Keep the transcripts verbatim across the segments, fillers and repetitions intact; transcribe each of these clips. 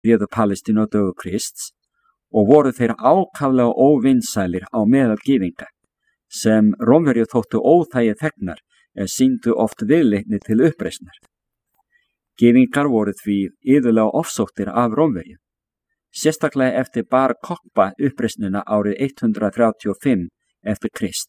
réðu Palestínu á dögum Krists og voru þeir ákaflega óvinsælir á meðal gyðinga, sem Rómverju þóttu óþægi þegnar en sýndu oft viðleitni til uppreisnar. Gyðingar voru því iðulega ofsóttir af Rómverju, sérstaklega eftir Bar Kokhba uppreisnina árið hundrað þrjátíu og fimm eftir Krist.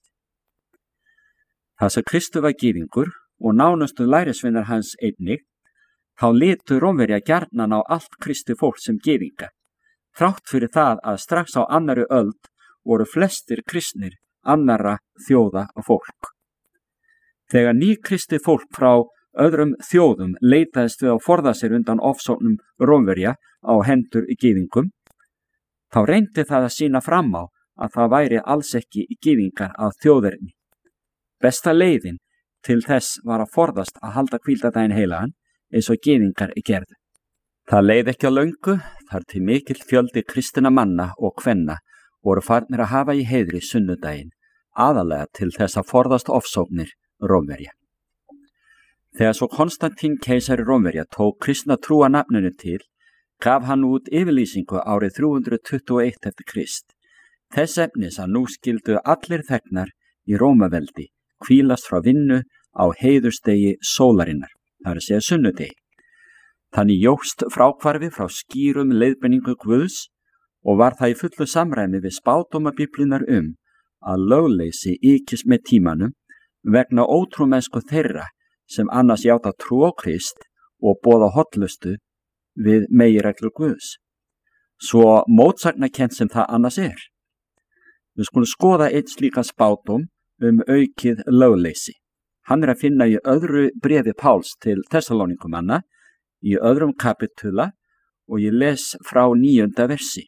Það sem Kristur var gyðingur og nánustu lærisveinar hans einnig, þá litu Rómverja gjarnan á allt Kristi fólk sem gyðinga, þrátt fyrir það að strax á annarri öld voru flestir kristnir annarra þjóða og fólk. Þegar ný Kristi fólk frá öðrum þjóðum leitaðist við að forða sér undan ofsóknum Rómverja á hendur gyðingum, þá reyndi það að sýna fram á að það væri alls ekki gyðingar að þjóðerni. Besta leiðin til þess var að forðast að halda hvíldardaginn heilagan eins og gyðingar gerðu. Það leið ekki á löngu þar til mikill fjöldi kristinna manna og kvenna voru farnir að hafa í heiðri sunnudaginn, aðalega til þess að forðast ofsóknir Rómverja. Þegar svo Konstantín keisari Rómverja tók kristna trúa nafninu til, gaf hann út yfirlýsingu árið þrjú hundruð tuttugu og eitt eftir Krist. Þess efnis að nú skildu allir þegnar í Rómaveldi hvílast frá vinnu á heiðurstegi sólarinnar, það er að segja sunnudegi. Þannig jókst fráhvarfi frá skýrum leiðbeiningu Guðs og var það í fullu samræmi við spádóma Biblíunnar um að lögleysi ykist með tímanum vegna ótrúmennsku þeirra sem annars játa trú á Krist og boða hollustu við meginreglur Guðs. Svo mótsagnakennt sem það annars er. Við skulum skoða einn slíkan spádóm um aukið lögleysi. Hann er að finna í öðru bréfi Páls til Tessalónikumanna í öðrum kapitula og ég les frá níunda versi.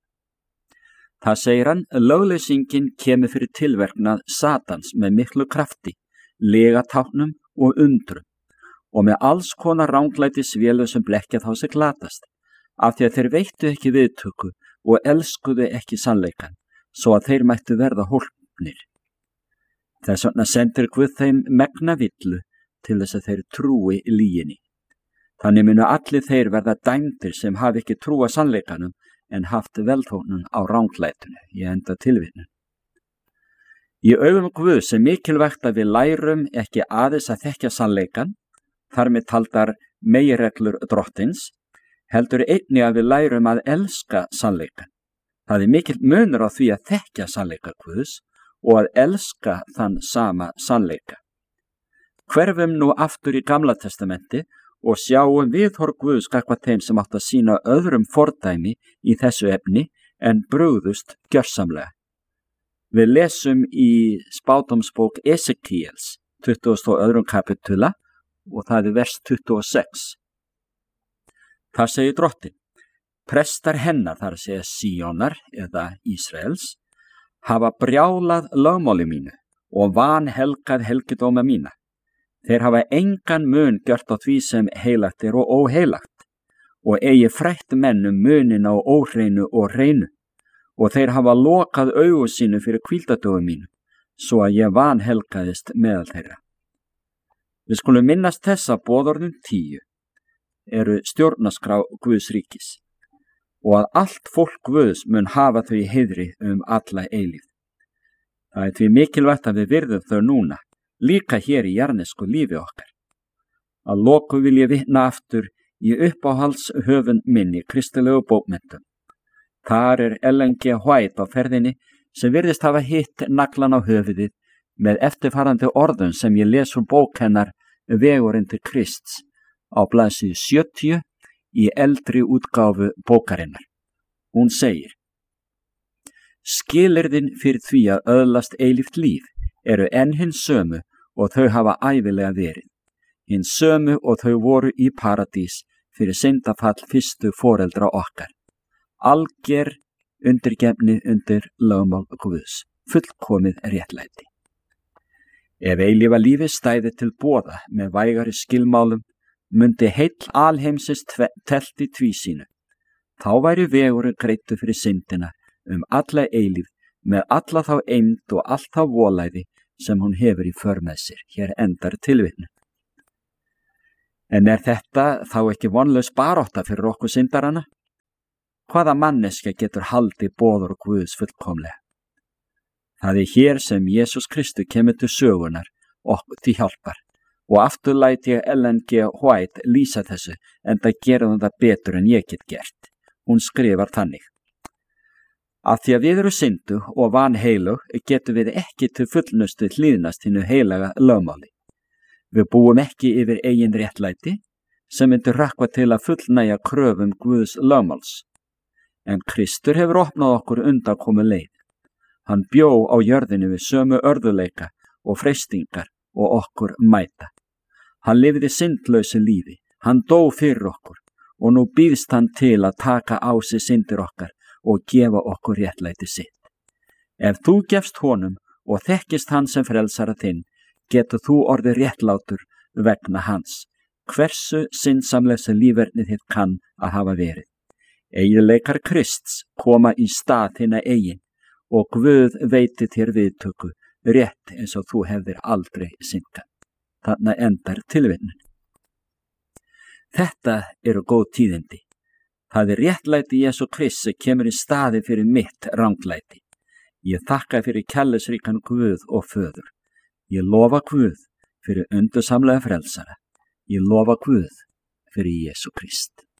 Það segir hann, lögleysingin kemur fyrir tilverknað Satans með miklu krafti, legatáknum og undrum og með alls konar ranglætisvélu sem blekkja þá sem glatast, af því að þeir veittu ekki viðtöku og elskuðu ekki sannleikan, svo að þeir mættu verða hólpnir. Þess vegna sendir Guð þeim megna villu til þess að þeir trúi lyginni. Þannig munu allir þeir verða dæmdir sem hafi ekki trúa sannleikanum en haft velþóknun á ranglætunu, ég enda tilvitnun. Í augum Guðs er mikilvægt að við lærum ekki aðeins að þekkja sannleikan, þar með taldar meginreglur drottins, heldur einnig að við lærum að elska sannleikan. Það er mikill munur á því að þekkja sannleika Guðs og að elska þann sama sannleika. Hverfum nú aftur í Gamla testamenti og sjáum viðhorf Guðs gagnvart þeim sem átt að sýna öðrum fordæmi í þessu efni en brugðust gjörsamlega. Við lesum í spádómsbók Esekíels, tuttugasta og öðrum kapitula, og það er vers tuttugu og sex. Það segir drottin, prestar hennar, þar að segja Síónar eða Ísraels, hafa brjálað lögmáli mínu og vanhelgað helgidóma mína. Þeir hafa engan mun gjört á því sem heilagt er og óheilagt og eigi frætt mennum munin á óhreinu og hreinu og þeir hafa lokað augu sínu fyrir hvíldardögum mínu svo að ég vanhelgaðist meðal þeirra. Við skulum minnast þessa boðorðum tíu eru stjórnarskrá Guðs ríkis og að allt fólk Guðs mun hafa þau í heiðri um alla eilífð. Það er því mikilvægt að við virðum þau núna, líka hér í jarnesku lífi okkar. Að loku vil ég vitna aftur í uppáhalds höfund minni kristilegu bókmenntum. Þar er Ellen G. White á ferðinni sem virðist hafa hitt naglan á höfuðið með eftirfarandi orðum sem ég les úr bók hennar Vegurinn til Krists á blaðsíðu sjötíu í eldri útgáfu bókarinnar. Hún segir, skilyrðin fyrir því að öðlast eilíft líf eru enn hinn sömu og þau hafa ævilega verið. Hinn sömu og þau voru í paradís fyrir syndafall fyrstu foreldra okkar. Alger undirgefni undir lögmál Guðs, fullkomið réttlæti. Ef eilífa lífi stæði til boða með vægari skilmálum, mundi heill alheimsins telt í tvísýnu. Þá væri vegurinn greiddur fyrir syndina um alla eilíf með alla þá eymd og allt þá volæði sem hún hefur í för með sér. Hér endar tilvitnun. En er þetta þá ekki vonlaus barátta fyrir okkur syndarana? Hvaða manneska getur haldið boður Guðs fullkomlega? Það er hér sem Jesús Kristur kemur til sögunar okkur til hjálpar og aftur læt ég Ellen G. White lýsa þessu enda gera hún það betur en ég get gert. Hún skrifar þannig: Að því að við eru syndu og vanheilug getum við ekki til fullnustu hlýðnast hinu heilaga lögmáli. Við búum ekki yfir eigin réttlæti sem myndir rökkva til að fullnægja kröfum Guðs lögmáls. En Kristur hefur opnað okkur undankomu leið. Hann bjó á jörðinu við sömu örðuleika og freistingar og okkur mæta. Hann lifði syndlausu lífi, hann dó fyrir okkur og nú býðst hann til að taka á sig syndir okkar og gefa okkur réttlæti sitt. Ef þú gefst honum og þekkist hann sem frelsara þinn, getur þú orðið réttlátur vegna hans, hversu syndsamlega líferni þitt kann að hafa verið. Eiginleikar Krists koma í stað þinna eigin og Guð veiti þér viðtöku rétt eins og þú hefðir aldrei syndað. Þarna endar tilvitnunin. Þetta eru góð tíðindi. Það er réttlæti Jesú Krists sem kemur í staði fyrir mitt ranglæti. Ég þakka fyrir kærleiksríkan Guð og Föður. Ég lofa Guð fyrir undursamlega frelsara. Ég lofa Guð fyrir Jesú Krist.